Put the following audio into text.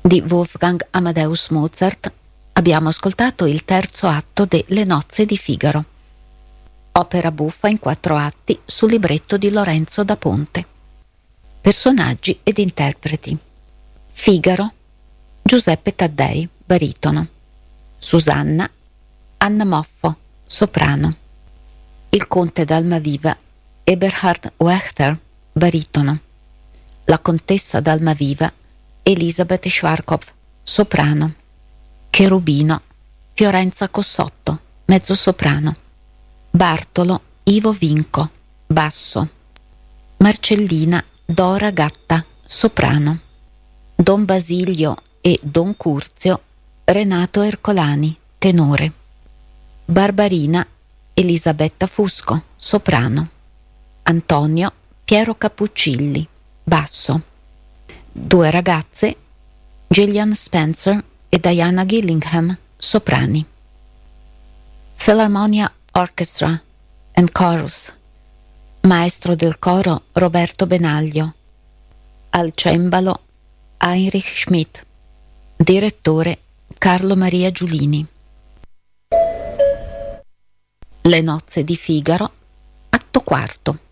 di Wolfgang Amadeus Mozart abbiamo ascoltato il terzo atto de Le nozze di Figaro, opera buffa in 4 atti sul libretto di Lorenzo da Ponte. Personaggi ed interpreti: Figaro, Giuseppe Taddei, baritono; Susanna, Anna Moffo, soprano; il conte d'Almaviva, Eberhard Wachter, baritono; la contessa d'Almaviva, Elisabeth Schwarzkopf, soprano; Cherubino, Fiorenza Cossotto, mezzosoprano; Bartolo, Ivo Vinco, basso; Marcellina, Dora Gatta, soprano; Don Basilio e Don Curzio, Renato Ercolani, tenore; Barbarina, Elisabetta Fusco, soprano; Antonio, Piero Cappuccilli, basso; 2 ragazze, Gillian Spencer e Diana Gillingham, soprani. Philharmonia Orchestra and Chorus, maestro del coro Roberto Benaglio, al cembalo Heinrich Schmidt, direttore Carlo Maria Giulini. Le nozze di Figaro, atto quarto.